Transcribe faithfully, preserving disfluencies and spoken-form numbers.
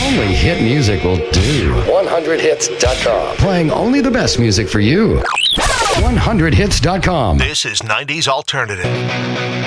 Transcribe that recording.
Only hit music will do. one hundred hits dot com. Playing only the best music for you. one hundred hits dot com. This is nineties Alternative.